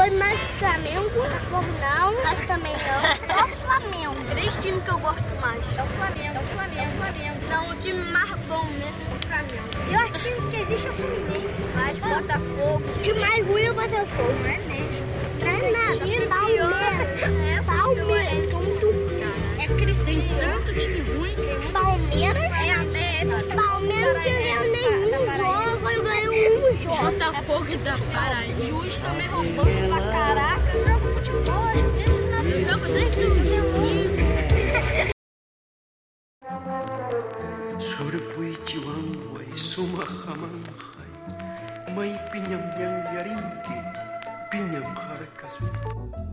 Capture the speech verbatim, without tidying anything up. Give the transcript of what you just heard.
gosto mais do Flamengo. Botafogo não, mas também não. Só Flamengo. Três times que eu gosto mais. É o Flamengo, é o Flamengo, é o Flamengo. Não, o time mais bom mesmo é o Flamengo. O pior time que existe é o Fluminense. Mas Botafogo. O time mais ruim é o Botafogo. Não é mesmo. Não é nada. Palmeiras. Palmeiras. Tudo. É crescido. Tanto time ruim. Palmeiras. É, é, Palmeiras não ganhou nenhum jogo. Eu ganhei um jogo. Botafogo da Paraíba. Juiz também roubando pra caraca. Jogo futebol, ele sabe. Jogo desde o início. Surpui chiwangway sumahamanhay may pinyamyang yaringki pinyam harakasu.